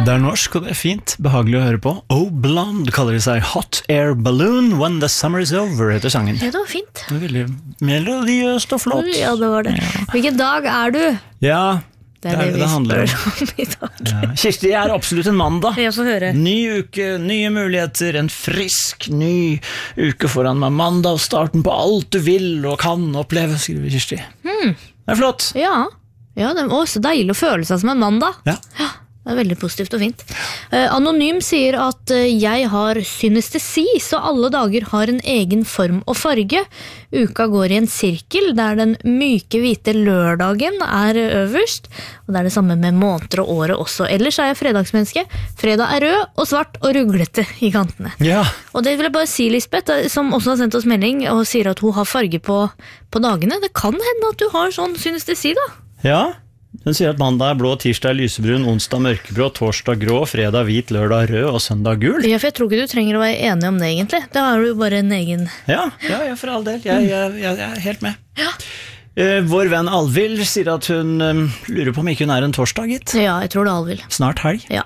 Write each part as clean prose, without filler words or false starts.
Det norsk, og det fint, behagelig å høre på. Oh Blonde kaller de seg. Hot Air Balloon When the Summer is Over, heter sangen. Ja, det var fint. Det var veldig melodiøst og flott. Ja, det var det. Hvilken dag er du? Ja, det er det vi handler spør om i dag. Ja. Kirsti, er absolutt en mandag. Jeg får høre. Ny uke, nye muligheter, en frisk, ny uke foran meg. Mandag, starten på alt du vil og kan oppleve, skriver Kirsti. Det er flott. Ja, det er også deilig å føle seg som en mandag. Ja. Det er veldig positivt og fint. Anonym sier at jeg har synestesi, så alle dager har en egen form og farge. Uka går i en sirkel, der den myke hvite lørdagen er øverst, og det er det samme med måneder og året også. Ellers er jeg fredagsmenneske. Fredag er rød og svart og ruglete i kantene. Ja. Og det vil jeg bare si, Lisbeth, som også har sendt oss melding og sier at hun har farge på dagene. Det kan hende at du har sånn synestesi da. Ja. Den sier at mandag er blå, tirsdag er lysebrun, onsdag mørkeblå, torsdag grå, fredag hvit, lørdag rød og søndag gul. Ja, for jeg tror ikke du trenger å være enig om det egentlig. Det har du jo bare en egen... Ja, for all del. Jeg er helt med. Ja. Vår venn Alvild sier at hun lurer på om ikke hun er en torsdag, gitt. Ja, jeg tror det er Alvild. Snart helg. Ja.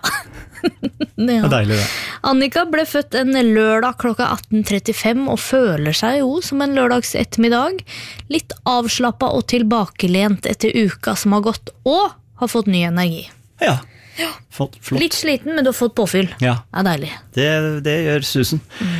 Det er deilig, det. Annika ble født en lørdag klokka 18:35 og føler seg jo som en lørdags ettermiddag. Litt avslappet og tilbakelent etter uka som har gått, og har fått ny energi. Ja. Flott. Litt sliten, men du har fått påfyll. Ja. Det er deilig. Det gjør susen.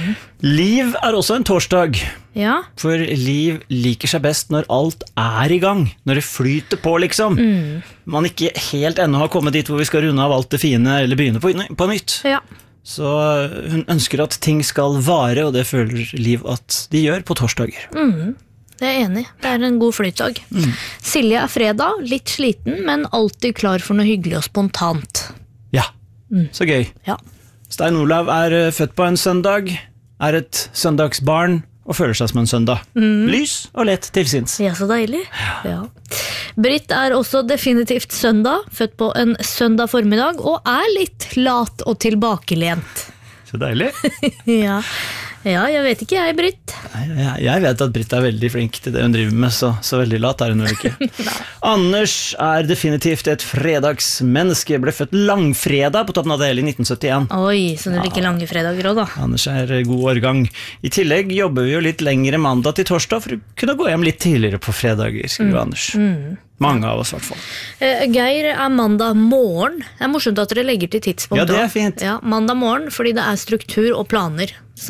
Liv er også en torsdag. Ja. For Liv liker seg best når alt er i gang. Når det flyter på, liksom. Man ikke helt ennå har kommet dit hvor vi skal runde av alt det fine eller begynne på nytt. Ja. Så hun ønsker at ting skal vare, og det føler Liv at de gjør på torsdager. Det er jeg enig. Det er en god flytdag. Silje er fredag, litt sliten, men alltid klar for noe hyggelig og spontant. Ja, så gøy. Ja. Stein Olav er født på en søndag, er et søndagsbarn og føler seg som en søndag. Lys og lett til sinns. Ja, så deilig. Ja. Britt er også definitivt søndag, født på en søndag formiddag, og er litt lat og tilbakelent. Så deilig. Ja, jeg vet ikke jeg, Britt. Jeg vet at Britt er veldig flink til det hun driver med, så veldig lat er hun vel ikke. Anders er definitivt et fredagsmenneske, ble født langfredag på toppen av det hele i 1971. Oi, så du liker lange fredager også da. Anders er god årgang. I tillegg jobber vi jo litt lengre mandag til torsdag for å kunne gå hjem litt tidligere på fredager, skriver Anders. Mange av oss i hvert fall. Geir er mandag morgen. Det er morsomt at dere legger til tidspunkt. Ja, det er fint. Ja, mandag morgen, fordi det er struktur og planer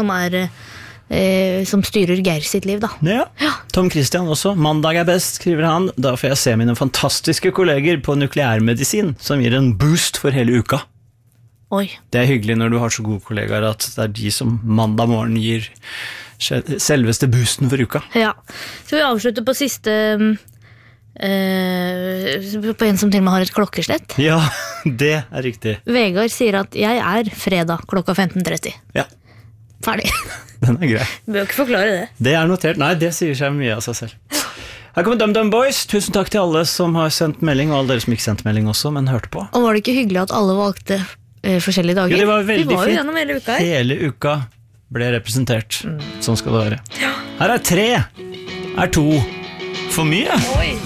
som styrer Geir sitt liv da. Ja. Tom Christian også. Mandag er best, skriver han. Da får jeg se mine fantastiske kolleger på nukleærmedisin, som gir en boost for hele uka. Oi. Det er hyggelig når du har så gode kollegaer at det er de som mandag morgen gir selveste boosten for uka. Ja. Så vi avslutter på siste... på en som til og med har et klokkeslett. Ja, det er riktig. Vegard sier at jeg er fredag klokka 15:30. Ja. Ferdig. Den er grei. Du bør ikke forklare det. Det er notert. Nei, det sier seg mye av seg selv. Her kommer DumDum Boys. Tusen takk til alle som har sendt melding, og alle dere som ikke sendte melding også, men hørte på. Og var det ikke hyggelig at alle valgte forskjellige dager? Jo, det var veldig Vi var jo fint. gjennom hele uka her. Hele uka ble representert. Sånn skal det være. Her er 3. Er 2 for mye? Oi.